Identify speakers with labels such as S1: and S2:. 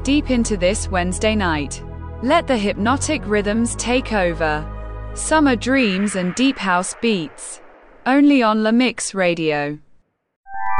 S1: deep into this Wednesday night. Let the hypnotic rhythms take over. Summer dreams and deep house beats. Only on La Mix Radio.